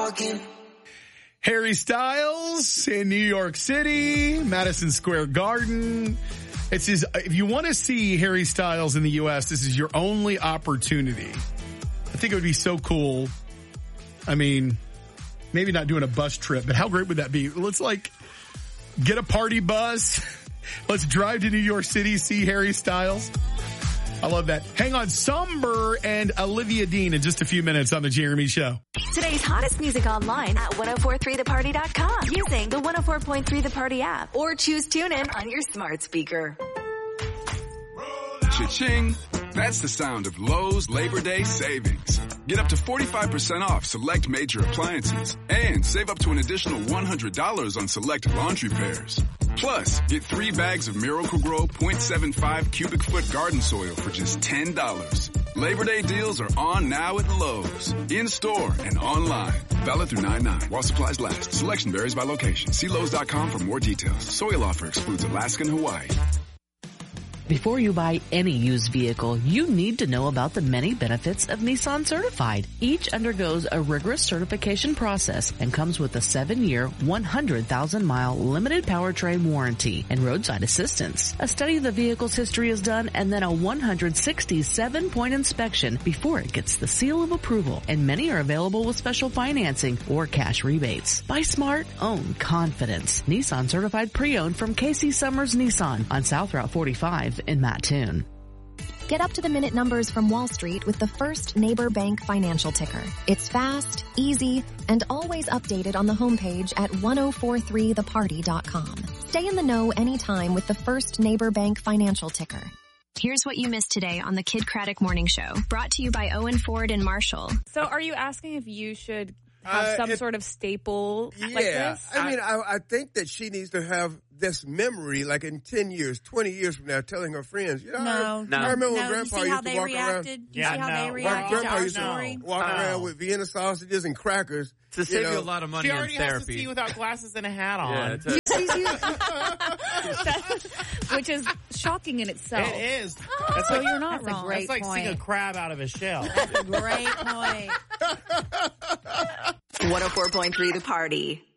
walking. Harry Styles in New York City, Madison Square Garden. It says, if you want to see Harry Styles in the U.S., this is your only opportunity. I think it would be so cool. I mean, maybe not doing a bus trip, but how great would that be? Let's get a party bus. Let's drive to New York City, see Harry Styles. I love that. Hang on, Somber and Olivia Dean in just a few minutes on The Jeremy Show. Today's hottest music online at 1043theparty.com using the 104.3 The Party app or choose TuneIn on your smart speaker. Cha-ching. That's the sound of Lowe's Labor Day savings. Get up to 45% off select major appliances and save up to an additional $100 on select laundry pairs. Plus, get 3 bags of Miracle-Gro 0.75 cubic foot garden soil for just $10. Labor Day deals are on now at Lowe's. In-store and online. Valid through 9/9 while supplies last. Selection varies by location. See Lowe's.com for more details. Soil offer excludes Alaska and Hawaii. Before you buy any used vehicle, you need to know about the many benefits of Nissan Certified. Each undergoes a rigorous certification process and comes with a 7-year, 100,000-mile limited powertrain warranty and roadside assistance. A study of the vehicle's history is done and then a 167-point inspection before it gets the seal of approval, and many are available with special financing or cash rebates. Buy smart, own confidence. Nissan Certified Pre-Owned from Casey Summers Nissan on South Route 45. In Mattoon. Get up-to-the-minute numbers from Wall Street with the First Neighbor Bank financial ticker. It's fast, easy, and always updated on the homepage at 1043theparty.com. Stay in the know anytime with the First Neighbor Bank financial ticker. Here's what you missed today on the Kid Craddock Morning Show, brought to you by Owen Ford and Marshall. So are you asking if you should have some sort of staple like this? I mean, I think that she needs to have this memory, like in 10 years, 20 years from now, telling her friends, you know, I remember when Grandpa used to walk around. You see how they reacted Grandpa used to walk around with Vienna sausages and crackers. To save you a lot of money on therapy. She already has to see without glasses and a hat on. Which is shocking in itself. It is. So you're not wrong. That's like seeing a crab out of a shell. That's a great point. 104.3 The Party.